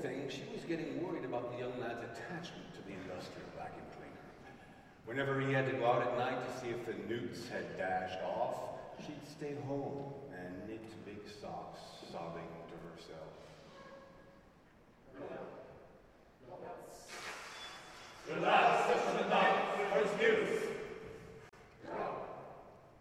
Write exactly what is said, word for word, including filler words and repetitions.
thing, she was getting worried about the young lad's attachment to the industrial vacuum cleaner. Whenever he had to go out at night to see if the newts had dashed off, she'd stay home and knit big socks, sobbing to herself.